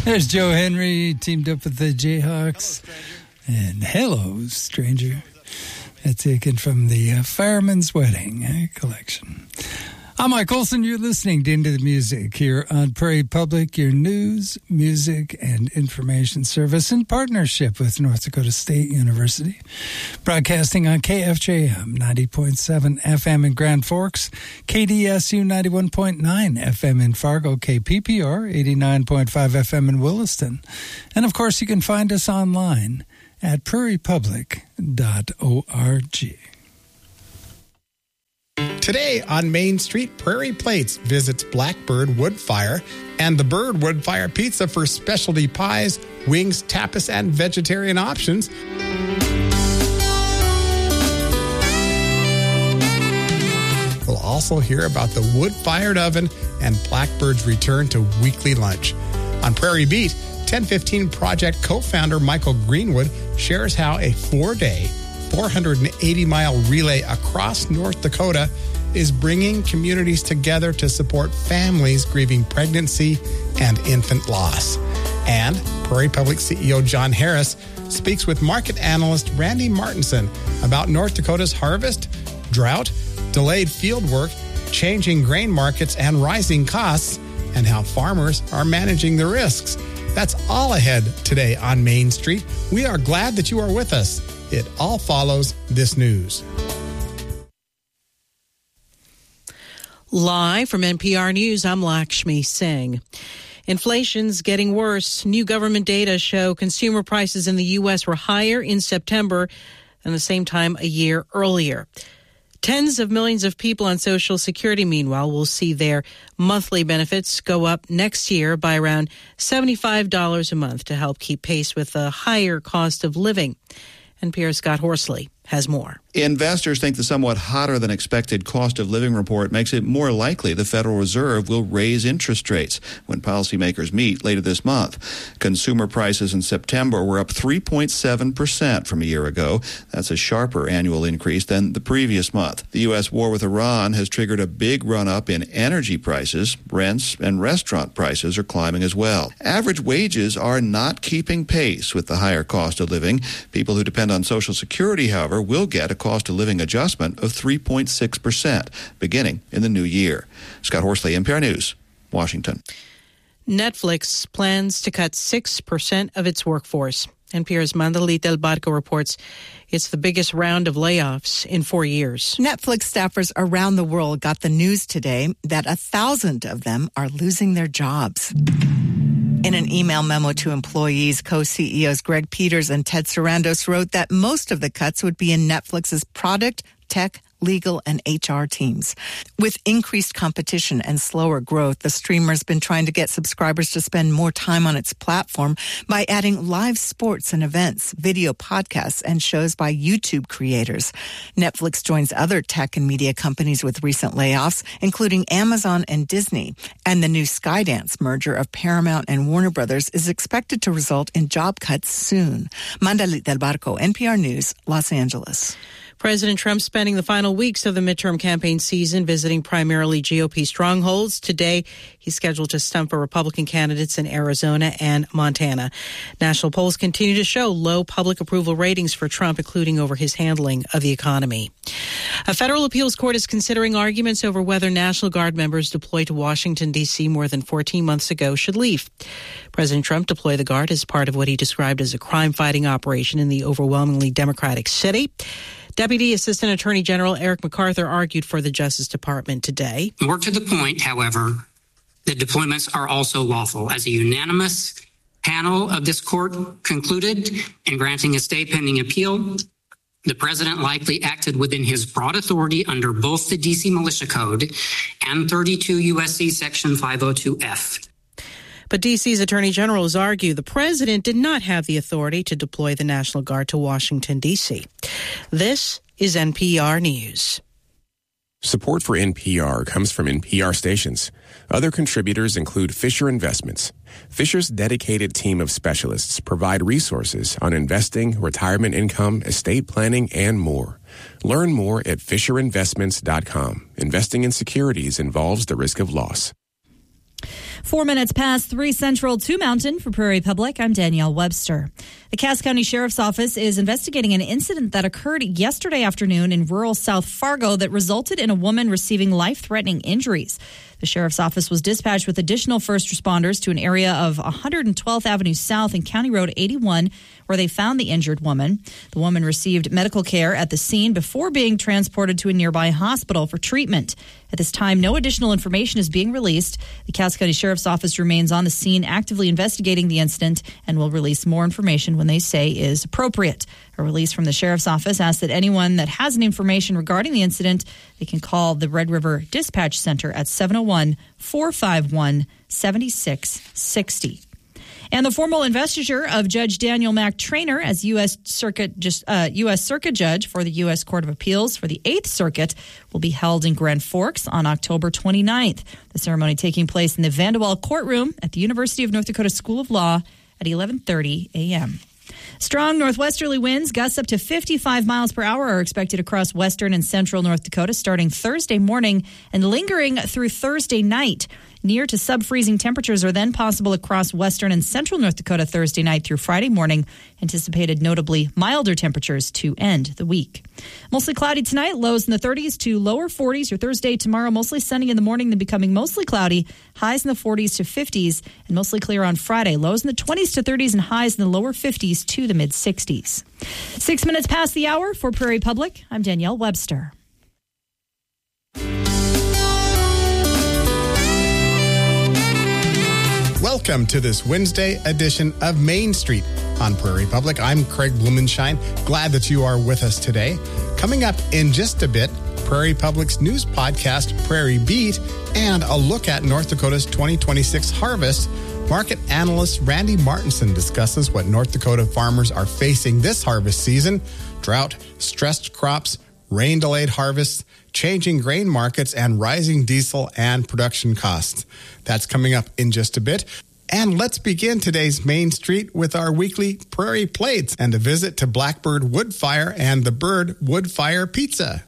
There's Joe Henry teamed up with the Jayhawks. And Hello, Stranger. That's taken from the Fireman's Wedding collection. I'm Mike Olson. You're listening to Into the Music here on Prairie Public, your news, music, and information service in partnership with North Dakota State University. Broadcasting on KFJM 90.7 FM in Grand Forks, KDSU 91.9 FM in Fargo, KPPR 89.5 FM in Williston. And, of course, you can find us online at prairiepublic.org. Today on Main Street, Prairie Plates visits Blackbird Woodfire and the Bird Woodfire Pizza for specialty pies, wings, tapas, and vegetarian options. We'll also hear about the wood-fired oven and Blackbird's return to weekly lunch. On Prairie Beat, 1015 Project co-founder Michael Greenwood shares how a 4-day, 480-mile relay across North Dakota is bringing communities together to support families grieving pregnancy and infant loss. And Prairie Public CEO John Harris speaks with market analyst Randy Martinson about North Dakota's harvest, drought, delayed field work, changing grain markets, and rising costs, and how farmers are managing the risks. That's all ahead today on Main Street. We are glad that you are with us. It all follows this news. Live from NPR News, I'm Lakshmi Singh. Inflation's getting worse. New government data show consumer prices in the U.S. were higher in September than the same time a year earlier. Tens of millions of people on Social Security, meanwhile, will see their monthly benefits go up next year by around $75 a month to help keep pace with the higher cost of living. NPR's Scott Horsley has more. Investors think the somewhat hotter than expected cost of living report makes it more likely the Federal Reserve will raise interest rates when policymakers meet later this month. Consumer prices in September were up 3.7% from a year ago. That's a sharper annual increase than the previous month. The U.S. war with Iran has triggered a big run-up in energy prices. Rents and restaurant prices are climbing as well. Average wages are not keeping pace with the higher cost of living. People who depend on Social Security, however, will get a cost of living adjustment of 3.6% beginning in the new year. Scott Horsley, NPR News, Washington. Netflix plans to cut 6% of its workforce. NPR's Mandalit Del Barco reports it's the biggest round of layoffs in 4 years. Netflix staffers around the world got the news today that 1,000 of them are losing their jobs. In an email memo to employees, co-CEOs Greg Peters and Ted Sarandos wrote that most of the cuts would be in Netflix's product, tech, legal, and HR teams. With increased competition and slower growth, the streamer's been trying to get subscribers to spend more time on its platform by adding live sports and events, video podcasts, and shows by YouTube creators. Netflix joins other tech and media companies with recent layoffs, including Amazon and Disney. And the new Skydance merger of Paramount and Warner Brothers is expected to result in job cuts soon. Mandalit Del Barco, NPR News, Los Angeles. President Trump spending the final weeks of the midterm campaign season visiting primarily GOP strongholds. Today, he's scheduled to stump for Republican candidates in Arizona and Montana. National polls continue to show low public approval ratings for Trump, including over his handling of the economy. A federal appeals court is considering arguments over whether National Guard members deployed to Washington, D.C. more than 14 months ago should leave. President Trump deployed the Guard as part of what he described as a crime-fighting operation in the overwhelmingly Democratic city. Deputy Assistant Attorney General Eric MacArthur argued for the Justice Department today. More to the point, however, that deployments are also lawful. As a unanimous panel of this court concluded in granting a stay pending appeal, the president likely acted within his broad authority under both the D.C. Militia Code and 32 U.S.C. Section 502F. But D.C.'s Attorney General has argued the president did not have the authority to deploy the National Guard to Washington, D.C. This is NPR News. Support for NPR comes from NPR stations. Other contributors include Fisher Investments. Fisher's dedicated team of specialists provide resources on investing, retirement income, estate planning, and more. Learn more at FisherInvestments.com. Investing in securities involves the risk of loss. 4 minutes past 3 Central, 2 Mountain. For Prairie Public, I'm Danielle Webster. The Cass County Sheriff's Office is investigating an incident that occurred yesterday afternoon in rural South Fargo that resulted in a woman receiving life-threatening injuries. The Sheriff's Office was dispatched with additional first responders to an area of 112th Avenue South and County Road 81, where they found the injured woman. The woman received medical care at the scene before being transported to a nearby hospital for treatment. At this time, no additional information is being released. The Cass County Sheriff's Office remains on the scene, actively investigating the incident, and will release more information when they say is appropriate. A release from the Sheriff's Office asks that anyone that has any information regarding the incident, they can call the Red River Dispatch Center at 701-451-7660. And the formal investiture of Judge Daniel Mac Traynor as U.S. Circuit Judge for the U.S. Court of Appeals for the 8th Circuit will be held in Grand Forks on October 29th. The ceremony taking place in the Vandewalle Courtroom at the University of North Dakota School of Law at 11:30 a.m. Strong northwesterly winds, gusts up to 55 miles per hour, are expected across western and central North Dakota starting Thursday morning and lingering through Thursday night. Near to sub-freezing temperatures are then possible across western and central North Dakota Thursday night through Friday morning. Anticipated notably milder temperatures to end the week. Mostly cloudy tonight, lows in the 30s to lower 40s. Your Thursday tomorrow, mostly sunny in the morning, then becoming mostly cloudy. Highs in the 40s to 50s, and mostly clear on Friday. Lows in the 20s to 30s and highs in the lower 50s to the mid-60s. 6 minutes past the hour for Prairie Public. I'm Danielle Webster. Welcome to this Wednesday edition of Main Street on Prairie Public. I'm Craig Blumenshine. Glad that you are with us today. Coming up in just a bit, Prairie Public's news podcast, Prairie Beat, and a look at North Dakota's 2026 harvest. Market analyst Randy Martinson discusses what North Dakota farmers are facing this harvest season: drought, stressed crops, rain-delayed harvests, changing grain markets, and rising diesel and production costs. That's coming up in just a bit. And let's begin today's Main Street with our weekly Prairie Plates and a visit to Blackbird Wood Fire and the Bird Wood Fire Pizza.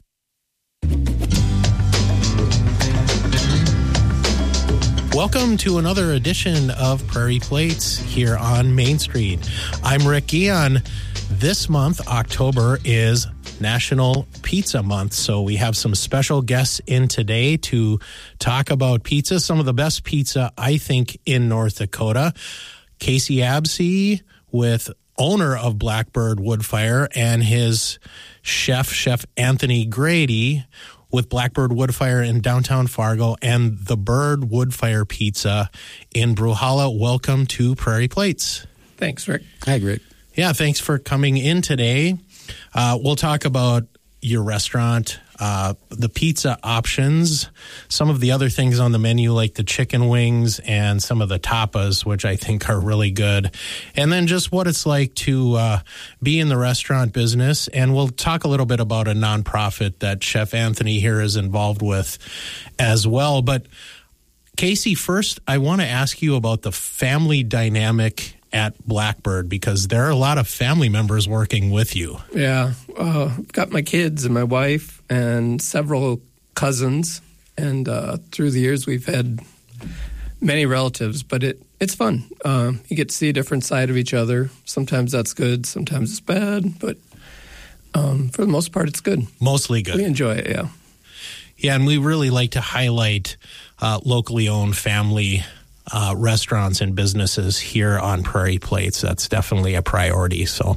Welcome to another edition of Prairie Plates here on Main Street. I'm Rick Guion. This month, October, is National Pizza Month, so we have some special guests in today to talk about pizza, some of the best pizza, I think, in North Dakota. Casey Absey, with owner of Blackbird Wood Fire, and his Chef Anthony Grady, with Blackbird Wood Fire in downtown Fargo and the Bird Wood Fire Pizza in Bruhala. Welcome to Prairie Plates. Thanks, Rick. Hi, Rick. Yeah, thanks for coming in today. We'll talk about your restaurant, the pizza options, some of the other things on the menu like the chicken wings and some of the tapas, which I think are really good. And then just what it's like to be in the restaurant business. And we'll talk a little bit about a nonprofit that Chef Anthony here is involved with as well. But Casey, first, I want to ask you about the family dynamic at Blackbird, because there are a lot of family members working with you. Yeah, got my kids and my wife and several cousins, and through the years we've had many relatives, but it's fun. You get to see a different side of each other. Sometimes that's good, sometimes it's bad, but for the most part it's good. Mostly good. We enjoy it, yeah. Yeah, and we really like to highlight locally owned family restaurants and businesses here on Prairie Plates. That's definitely a priority. So,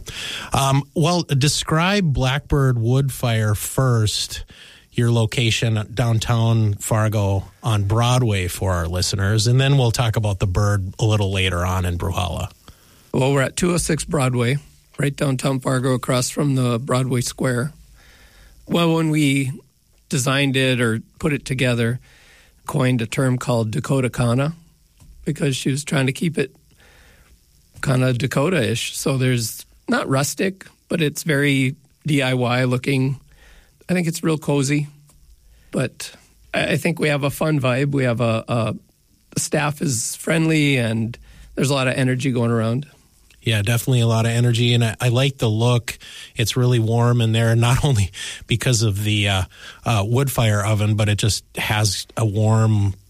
describe Blackbird Wood Fire first, your location downtown Fargo on Broadway for our listeners, and then we'll talk about the Bird a little later on in Bruhala. Well, we're at 206 Broadway, right downtown Fargo, across from the Broadway Square. Well, when we designed it or put it together, coined a term called Dakota Kana, because she was trying to keep it kind of Dakota-ish. So there's not rustic, but it's very DIY looking. I think it's real cozy. But I think we have a fun vibe. We have the staff is friendly, and there's a lot of energy going around. Yeah, definitely a lot of energy, and I like the look. It's really warm in there, not only because of the wood fire oven, but it just has a warm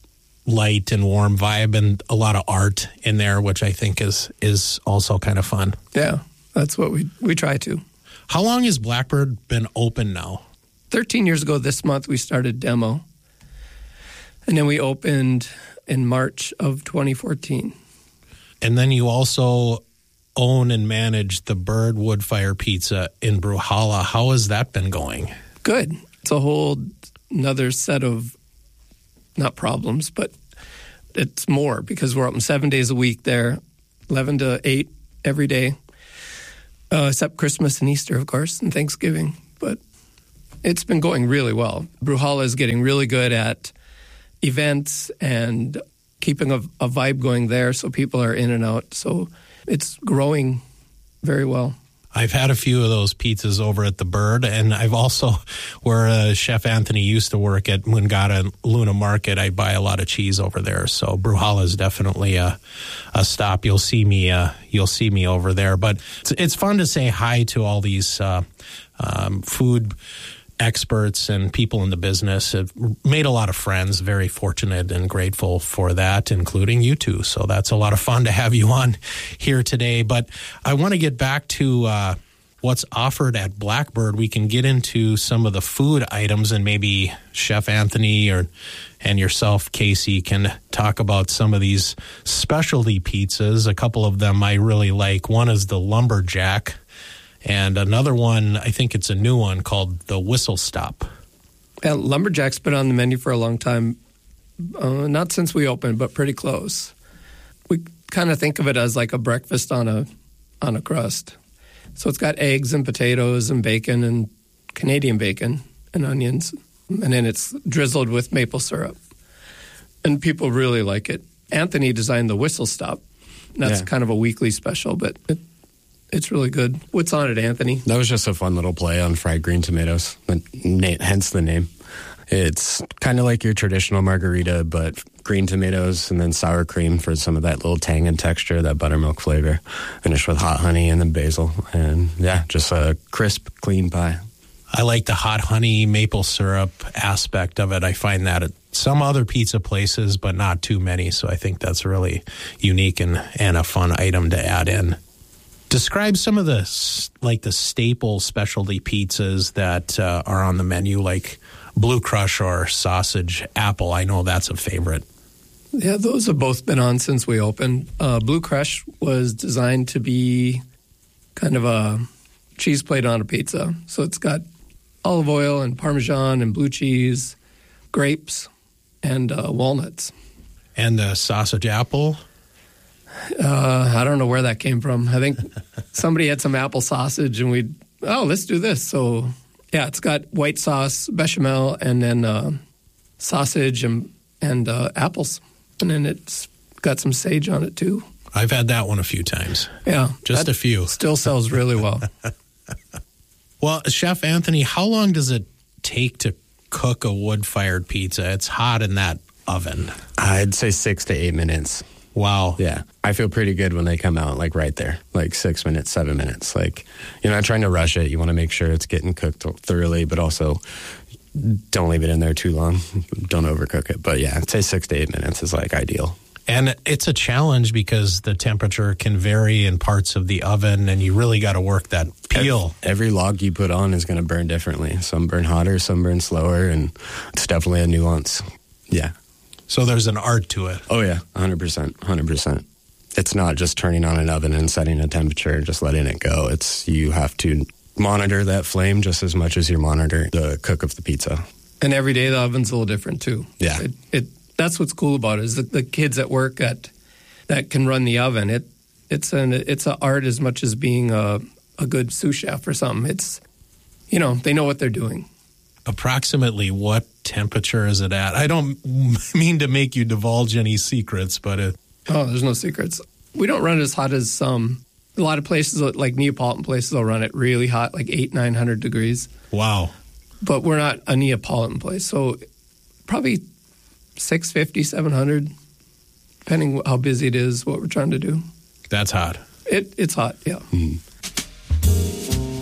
light and warm vibe, and a lot of art in there, which I think is also kind of fun. Yeah, that's what we try to. How long has Blackbird been open now? 13 years ago this month, we started demo. And then we opened in March of 2014. And then you also own and manage the Bird Wood Fire Pizza in Bruhala. How has that been going? Good. It's a whole another set of, not problems, but it's more because we're open 7 days a week there, 11 to 8 every day, except Christmas and Easter, of course, and Thanksgiving. But it's been going really well. Bruhala is getting really good at events and keeping a vibe going there so people are in and out. So it's growing very well. I've had a few of those pizzas over at the Bird, and I've also, where Chef Anthony used to work at Mungata Luna Market, I buy a lot of cheese over there. So Bruhala is definitely a stop. You'll see me over there. But it's fun to say hi to all these food experts and people in the business. Have made a lot of friends, very fortunate and grateful for that, including you two. So that's a lot of fun to have you on here today. But I want to get back to what's offered at Blackbird. We can get into some of the food items, and maybe Chef Anthony and yourself, Casey, can talk about some of these specialty pizzas. A couple of them I really like. One is the Lumberjack, and another one, I think it's a new one, called the Whistle Stop. Yeah, Lumberjack's been on the menu for a long time. Not since we opened, but pretty close. We kind of think of it as like a breakfast on a crust. So it's got eggs and potatoes and bacon and Canadian bacon and onions. And then it's drizzled with maple syrup. And people really like it. Anthony designed the Whistle Stop. That's kind of a weekly special, but it's really good. What's on it, Anthony? That was just a fun little play on fried green tomatoes, hence the name. It's kind of like your traditional margarita, but green tomatoes and then sour cream for some of that little tang and texture, that buttermilk flavor, finished with hot honey and then basil. And yeah, just a crisp, clean pie. I like the hot honey maple syrup aspect of it. I find that at some other pizza places, but not too many. So I think that's really unique and a fun item to add in. Describe some of the staple specialty pizzas that are on the menu, like Blue Crush or Sausage Apple. I know that's a favorite. Yeah, those have both been on since we opened. Blue Crush was designed to be kind of a cheese plate on a pizza. So it's got olive oil and Parmesan and blue cheese, grapes, and walnuts. And the Sausage Apple? I don't know where that came from. I think somebody had some apple sausage and let's do this. So, yeah, it's got white sauce, bechamel, and then sausage and apples. And then it's got some sage on it, too. I've had that one a few times. Yeah. Just a few. Still sells really well. Well, Chef Anthony, how long does it take to cook a wood-fired pizza? It's hot in that oven. I'd say 6 to 8 minutes. Wow. Yeah. I feel pretty good when they come out, like right there, like 6 minutes, 7 minutes. Like, you're not trying to rush it. You want to make sure it's getting cooked thoroughly, but also don't leave it in there too long. Don't overcook it. But yeah, I'd say 6 to 8 minutes is like ideal. And it's a challenge because the temperature can vary in parts of the oven, and you really got to work that peel. Every log you put on is going to burn differently. Some burn hotter, some burn slower, and it's definitely a nuance. Yeah. So there's an art to it. Oh, yeah, 100%. It's not just turning on an oven and setting a temperature and just letting it go. You have to monitor that flame just as much as you monitor the cook of the pizza. And every day the oven's a little different, too. Yeah. That's what's cool about it, is the kids at work that can run the oven. It's an art as much as being a good sous chef or something. It's, they know what they're doing. Approximately what temperature is it at? I don't mean to make you divulge any secrets, but there's no secrets. We don't run it as hot as some. A lot of places, like Neapolitan places, will run it really hot, like 800-900 degrees. Wow. But we're not a Neapolitan place, so probably 650-700, depending how busy it is, what we're trying to do. That's hot. It's hot, yeah. Mm.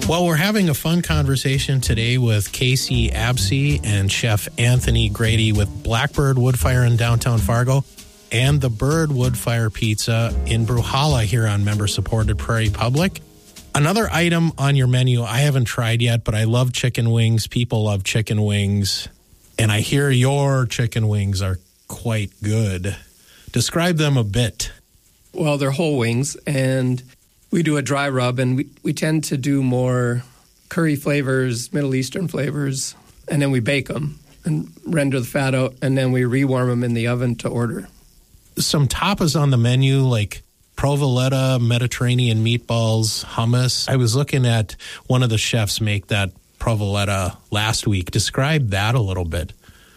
Well, we're having a fun conversation today with Casey Absey and Chef Anthony Grady with Blackbird Woodfire in downtown Fargo and the Bird Woodfire Pizza in Bruhala here on member-supported Prairie Public. Another item on your menu I haven't tried yet, but I love chicken wings. People love chicken wings. And I hear your chicken wings are quite good. Describe them a bit. Well, they're whole wings, and we do a dry rub, and we tend to do more curry flavors, Middle Eastern flavors, and then we bake them and render the fat out, and then we rewarm them in the oven to order. Some tapas on the menu like provoletta, Mediterranean meatballs, hummus. I was looking at one of the chefs make that provoletta last week. Describe that a little bit.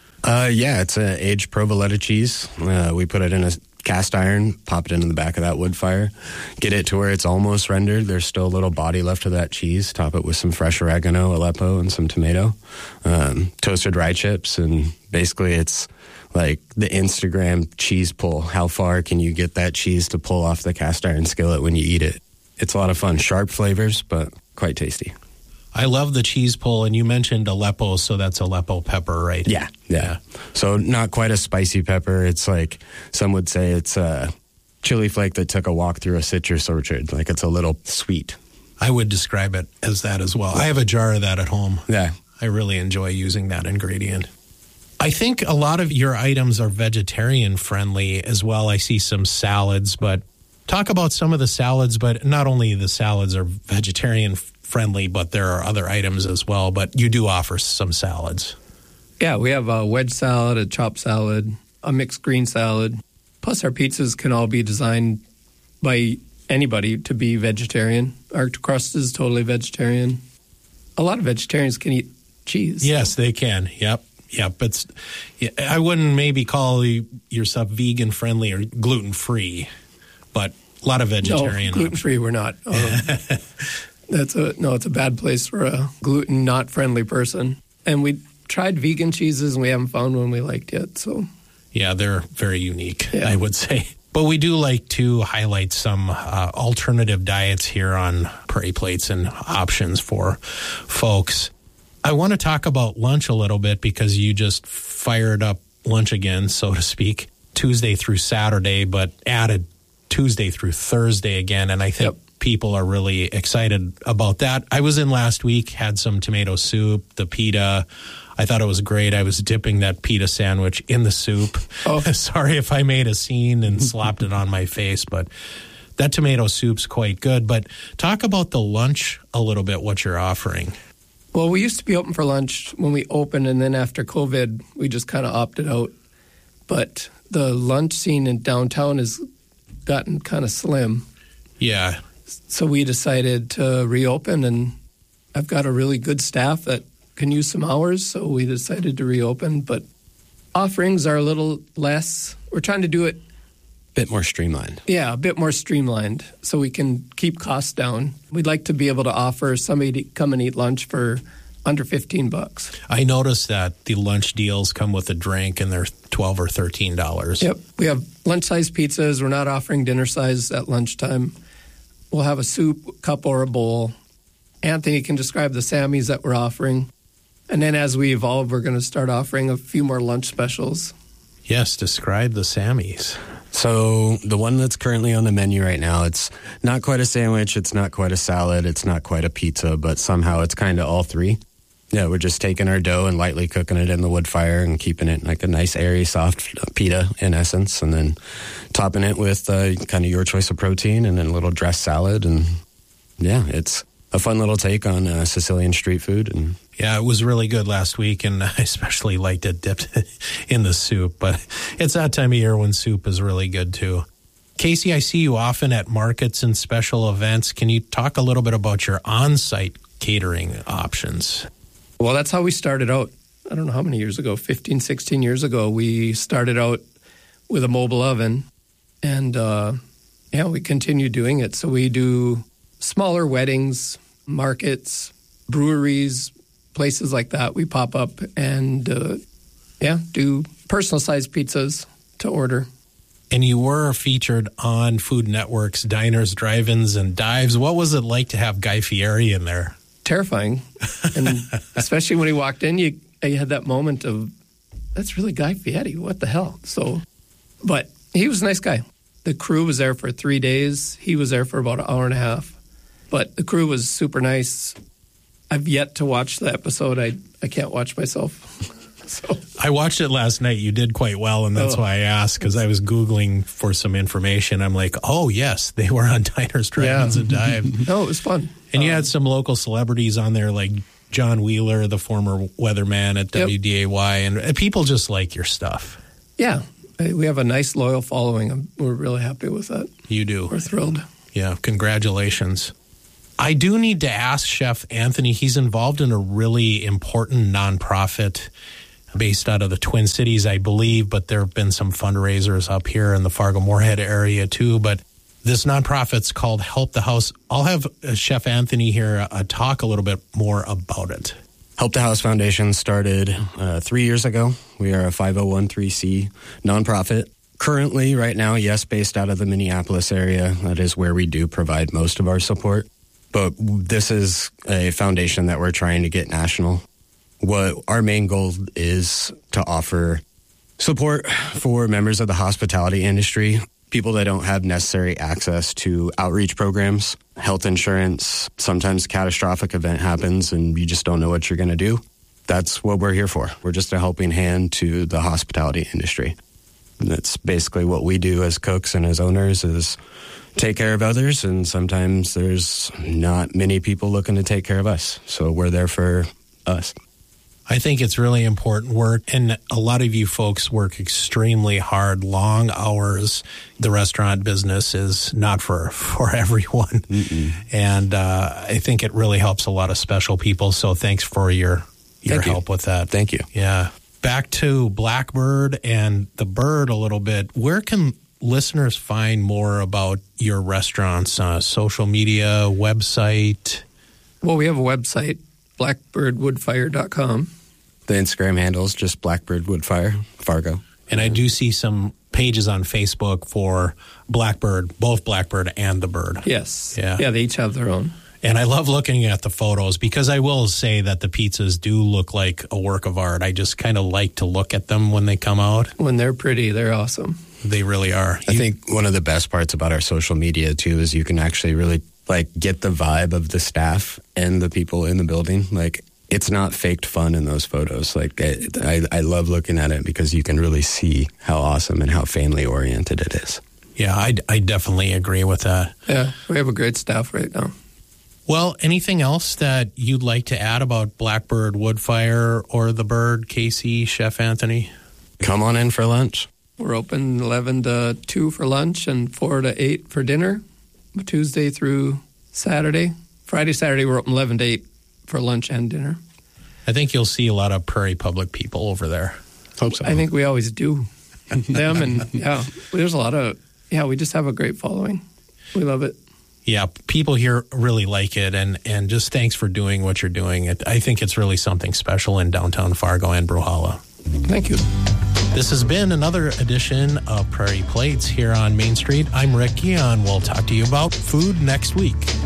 Yeah, it's an aged provoletta cheese. We put it in a cast iron, pop it into the back of that wood fire, get it to where it's almost rendered. There's still a little body left of that cheese. Top it with some fresh oregano, Aleppo, and some tomato, toasted rye chips, and basically it's like the Instagram cheese pull. How far can you get that cheese to pull off the cast iron skillet when you eat it? It's a lot of fun. Sharp flavors, but quite tasty. I love the cheese pull, and you mentioned Aleppo, so that's Aleppo pepper, right? Yeah. So not quite a spicy pepper. It's like, some would say it's a chili flake that took a walk through a citrus orchard. Like it's a little sweet. I would describe it as that as well. I have a jar of that at home. Yeah. I really enjoy using that ingredient. I think a lot of your items are vegetarian friendly as well. I see some salads, but talk about some of the salads, but not only the salads are vegetarian friendly, but there are other items as well. But you do offer some salads. Yeah, we have a wedge salad, a chopped salad, a mixed green salad. Plus, our pizzas can all be designed by anybody to be vegetarian. Our crust is totally vegetarian. A lot of vegetarians can eat cheese. Yes, they can. Yep. I wouldn't maybe call yourself vegan friendly or gluten free, but a lot of vegetarian. No, gluten free we're not. It's a bad place for a gluten not friendly person. And we tried vegan cheeses and we haven't found one we liked yet. So yeah, they're very unique, I would say. But we do like to highlight some alternative diets here on Prairie Plates and options for folks. I want to talk about lunch a little bit because you just fired up lunch again, so to speak, Tuesday through Saturday, but added Tuesday through Thursday again. And I think people are really excited about that. I was in last week, had some tomato soup, the pita. I thought it was great. I was dipping that pita sandwich in the soup. Oh. Sorry if I made a scene and slopped it on my face, but that tomato soup's quite good. But talk about the lunch a little bit, what you're offering. Well, we used to be open for lunch when we opened, and then after COVID, we just kind of opted out. But the lunch scene in downtown has gotten kind of slim. Yeah. So we decided to reopen, and I've got a really good staff that can use some hours, so we decided to reopen. But offerings are a little less. We're trying to do it bit more streamlined. Yeah, a bit more streamlined so we can keep costs down. We'd like to be able to offer somebody to come and eat lunch for under $15. I noticed that the lunch deals come with a drink and they're $12 or $13. Yep. We have lunch-size pizzas. We're not offering dinner size at lunchtime. We'll have a soup, cup, or a bowl. Anthony can describe the Sammys that we're offering. And then as we evolve, we're going to start offering a few more lunch specials. Yes, describe the Sammys. So the one that's currently on the menu right now, it's not quite a sandwich, it's not quite a salad, it's not quite a pizza, but somehow it's kind of all three. Yeah, we're just taking our dough and lightly cooking it in the wood fire and keeping it like a nice, airy, soft pita in essence, and then topping it with kind of your choice of protein and then a little dressed salad. And yeah, it's a fun little take on Sicilian street food. And yeah, it was really good last week, and I especially liked it dipped in the soup. But it's that time of year when soup is really good, too. Casey, I see you often at markets and special events. Can you talk a little bit about your on-site catering options? Well, that's how we started out. I don't know how many years ago, 15, 16 years ago, we started out with a mobile oven. And, we continue doing it. So we do smaller weddings, markets, breweries, places like that. We pop up and, do personal-sized pizzas to order. And you were featured on Food Network's Diners, Drive-Ins, and Dives. What was it like to have Guy Fieri in there? terrifying. And especially when he walked in, you had that moment of, that's really Guy Fieri. What the hell? But he was a nice guy. The crew was there for 3 days. He was there for about an hour and a half. But the crew was super nice. I've yet to watch the episode. I can't watch myself. I watched it last night. You did quite well, and that's why I asked, because I was Googling for some information. I'm like, oh, yes, they were on Diners, Drive-Ins, and Dive. No, it was fun. And you had some local celebrities on there, like John Wheeler, the former weatherman at WDAY, and people just like your stuff. Yeah. We have a nice, loyal following. We're really happy with that. You do. We're thrilled. Yeah, congratulations. I do need to ask Chef Anthony, he's involved in a really important nonprofit based out of the Twin Cities, I believe, but there have been some fundraisers up here in the Fargo-Moorhead area too. But this nonprofit's called Help the House. I'll have Chef Anthony here talk a little bit more about it. Help the House Foundation started 3 years ago. We are a 501(c) nonprofit. Currently, right now, yes, based out of the Minneapolis area. That is where we do provide most of our support. But this is a foundation that we're trying to get national. What our main goal is to offer support for members of the hospitality industry, people that don't have necessary access to outreach programs, health insurance. Sometimes a catastrophic event happens and you just don't know what you're going to do. That's what we're here for. We're just a helping hand to the hospitality industry. And that's basically what we do as cooks and as owners, is take care of others, and sometimes there's not many people looking to take care of us. So we're there for us. I think it's really important work, and a lot of you folks work extremely hard, long hours. The restaurant business is not for everyone. And I think it really helps a lot of special people. So thanks for your help with that. Thank you. Yeah. Back to Blackbird and the Bird a little bit. Where can listeners find more about your restaurants? Social media, website? Well, we have a website, blackbirdwoodfire.com. The Instagram handle is just Blackbird Woodfire, Fargo. And I do see some pages on Facebook for Blackbird, both Blackbird and the Bird. Yes. Yeah. Yeah, they each have their own. And I love looking at the photos, because I will say that the pizzas do look like a work of art. I just kind of like to look at them when they come out. When they're pretty, they're awesome. They really are. I think one of the best parts about our social media, too, is you can actually really get the vibe of the staff and the people in the building. It's not faked fun in those photos. I love looking at it because you can really see how awesome and how family oriented it is. Yeah, I definitely agree with that. Yeah, we have a great staff right now. Well, anything else that you'd like to add about Blackbird Woodfire or the Bird, Casey, Chef Anthony? Come on in for lunch. We're open 11 to 2 for lunch and 4 to 8 for dinner, Tuesday through Saturday. Friday, Saturday, we're open 11 to 8 for lunch and dinner. I think you'll see a lot of Prairie Public people over there. Hope so. I think we always do. Them and, there's a lot of, we just have a great following. We love it. Yeah, people here really like it, and just thanks for doing what you're doing. I think it's really something special in downtown Fargo and Bruhala. Thank you. This has been another edition of Prairie Plates here on Main Street. I'm Rick Guion. We'll talk to you about food next week.